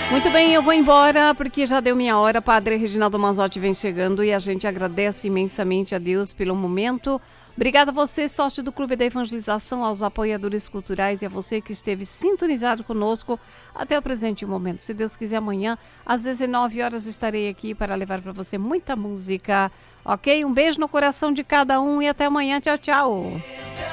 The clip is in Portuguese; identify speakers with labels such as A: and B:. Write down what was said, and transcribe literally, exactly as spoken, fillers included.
A: Muito bem, eu vou embora porque já deu minha hora. Padre Reginaldo Manzotti vem chegando e a gente agradece imensamente a Deus pelo momento. Obrigada a você, sócio do Clube da Evangelização, aos apoiadores culturais e a você que esteve sintonizado conosco até o presente momento. Se Deus quiser, amanhã às dezenove horas estarei aqui para levar para você muita música, ok? Um beijo no coração de cada um e até amanhã. Tchau, tchau.